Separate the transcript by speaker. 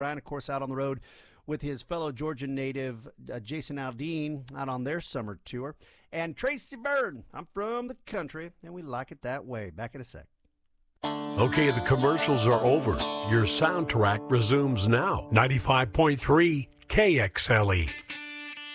Speaker 1: Brian, of course, out on the road with his fellow Georgian native, Jason Aldean, out on their summer tour. And Tracy Byrd, I'm from the country, and we like it that way. Back in a sec.
Speaker 2: Okay, the commercials are over. Your soundtrack resumes now. 95.3 KXLE.